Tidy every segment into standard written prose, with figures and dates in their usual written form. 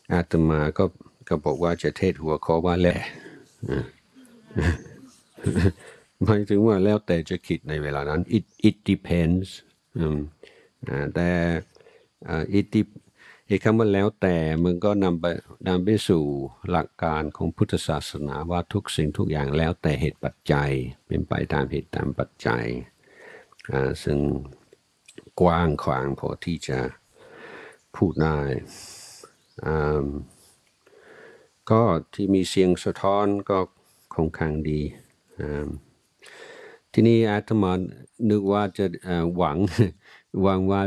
อาตมาก็บอกว่าจะเทศหัวข้อว่าแล้วหมายถึงว่าแล้วแต่จะคิดในเวลานั้น it depends แต่ไอ้คำว่าแล้วแต่มันก็นำไปสู่หลักการของพุทธศาสนาว่าทุกสิ่งทุกอย่างแล้วแต่เหตุปัจจัยเป็นไปตามเหตุตามปัจจัยซึ่งกว้างขวางพอที่จะพูดได้ก็ที่มีเสียงสะท้อนก็ค่อนข้างดีทีนี้อาตมานึกว่าจะหวังว่า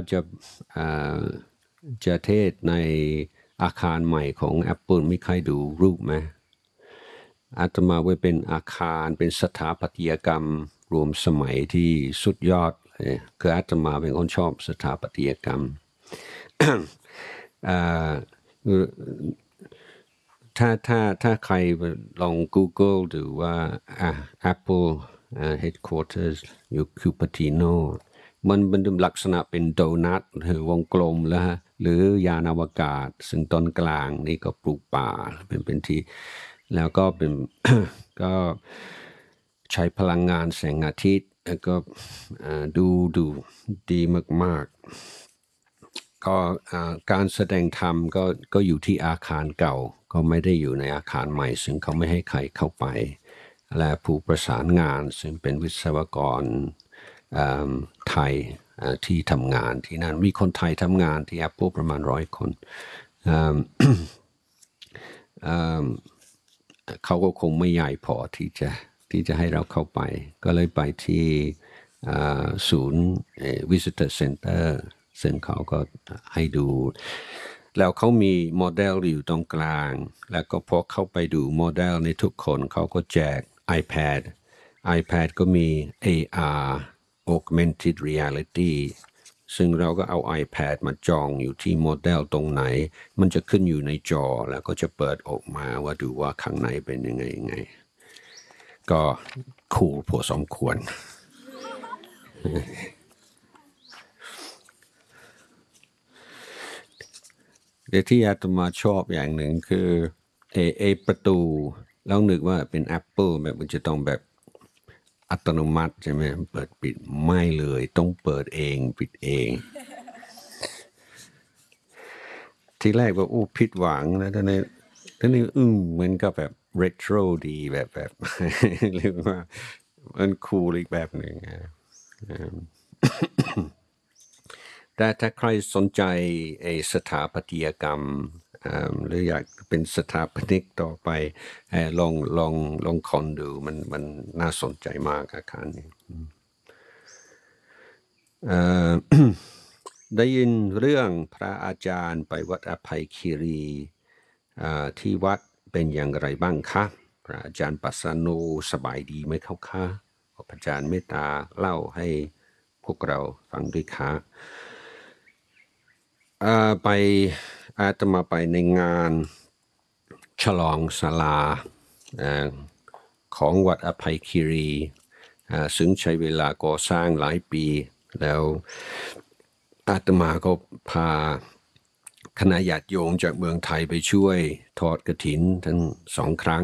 จะเทศในอาคารใหม่ของ Apple ไม่ใครดูรูปไหมอาตมาไว้เป็นอาคารเป็นสถาปัตยกรรมรวมสมัยที่สุดยอดเลยคืออาตมาเป็นคนชอบสถาปัตยกรรม ถ้าใครลอง Google ดูว่าApple headquarters อยู่คิวปาติโนมันเป็นลักษณะเป็นโดนัทหรือวงกลมแล้วหรือยานอวกาศซึ่งตอนกลางนี่ก็ปลูกป่าเป็นที่แล้วก็เป็น ก็ใช้พลังงานแสงอาทิตย์แล้วก็ดูดีมากๆก็การแสดงธรรมก็อยู่ที่อาคารเก่าก็ไม่ได้อยู่ในอาคารใหม่ซึ่งเขาไม่ให้ใครเข้าไปและผู้ประสานงานซึ่งเป็นวิศวกรไทยที่ทำงานที่นั่นมีคนไทยทำงานที่ Apple ประมาณ100 คนเขาก็คงไม่ใหญ่พอที่จะให้เราเข้าไปก็เลยไปที่ศูนย์ Visitor Center ซึ่งเขาก็ให้ดูแล้วเขามีโมเดลอยู่ตรงกลางแล้วก็พอเข้าไปดูโมเดลในทุกคนเขาก็แจก iPad ก็มี AR Augmented Reality ซึ่งเราก็เอา iPad มาจองอยู่ที่โมเดลตรงไหนมันจะขึ้นอยู่ในจอแล้วก็จะเปิดออกมาว่าดูว่าข้างในเป็นยังไงก็คูลพอสมควรเดี๋ยวที่อาตมาชอบอย่างหนึ่งคือประตูแล้วนึกว่าเป็น Apple แบบมันจะต้องแบบอัตโนมัติใช่ไหมเปิดปิดไม่เลยต้องเปิดเองปิดเองทีแรกว่าผิดหวังนะท่านนี้เหมือนกับแบบเรโทรดีแบบเรียกว่ามันคูลอีกแบบหนึ่งแต่ถ้าใครสนใจสถาปัตยกรรมหรืออยากเป็นสถาปนิกต่อไปลองคอนดูมันน่าสนใจมากอาคารนี้ได้ยินเรื่องพระอาจารย์ไปวัดอภัยคีรีที่วัดเป็นอย่างไรบ้างคะพระอาจารย์ปัสสโนสบายดีไหมเขาคะขอพระอาจารย์เมตตาเล่าให้พวกเราฟังด้วยค่ะไปอาตมาไปในงานฉลองศาลาของวัดอภัยคีรีซึ่งใช้เวลาก่อสร้างหลายปีแล้วอาตมาก็พาคณะญาติโยมจากเมืองไทยไปช่วยทอดกฐินทั้ง2 ครั้ง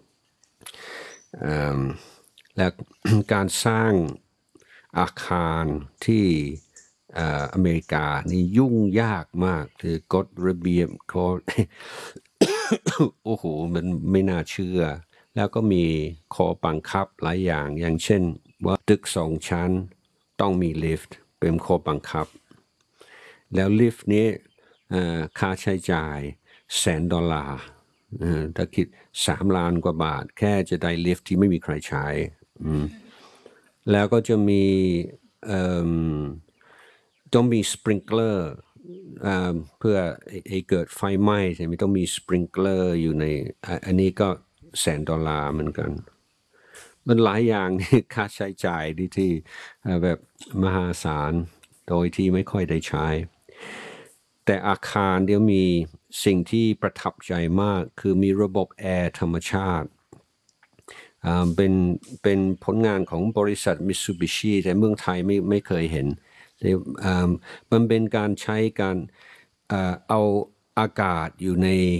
และการสร้างอาคารที่อเมริกานี่ยุ่งยากมากคือกฎระเบียบเขาโอ้โหมันไม่น่าเชื่อแล้วก็มีข้อบังคับหลายอย่างเช่นว่าตึก2 ชั้นต้องมีลิฟต์เป็นข้อบังคับแล้วลิฟต์นี้ค่าใช้จ่าย$100,000ถ้าคิด3 ล้านกว่าบาทแค่จะได้ลิฟต์ที่ไม่มีใครใช้แล้วก็จะมีต้องมีสปริงเกอร์เพื่อให้เกิดไฟไหม้ใช่ไหมต้องมีสปริงเกอร์อยู่ในอันนี้ก็$100,000เหมือนกันมันหลายอย่างที่ค่าใช้จ่ายที่แบบมหาศาลโดยที่ไม่ค่อยได้ใช้แต่อาคารเดี๋ยวมีสิ่งที่ประทับใจมากคือมีระบบแอร์ธรรมชาติเป็นผลงานของบริษัทมิตซูบิชิแต่เมืองไทยไม่เคยเห็นมันเป็นการใช้การเอาอากาศอยู่ใน